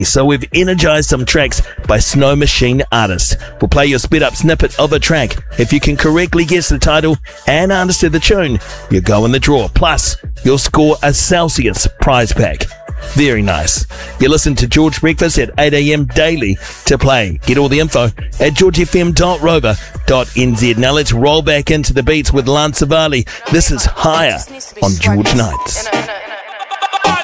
So we've energized some tracks by Snow Machine artists. We'll play your spit up snippet of a track. If you can correctly guess the title and artist of the tune, you go in the draw. Plus, you'll score a Celsius prize pack. Very nice. You listen to George Breakfast at 8 a.m. daily to play. Get all the info at georgefm.rover.nz. Now let's roll back into the beats with Lance Savali. This is Higher on George Nights.